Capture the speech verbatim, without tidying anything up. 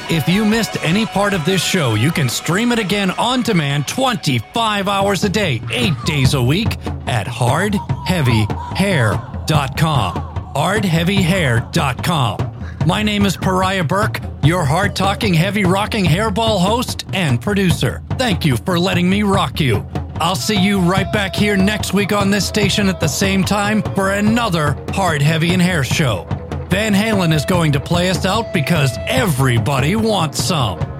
If you missed any part of this show, you can stream it again on demand twenty-five hours a day, eight days a week at hard heavy hair dot com. hard heavy hair dot com. My name is Pariah Burke, your hard-talking, heavy-rocking hairball host and producer. Thank you for letting me rock you. I'll see you right back here next week on this station at the same time for another Hard, Heavy, and Hair show. Van Halen is going to play us out because everybody wants some.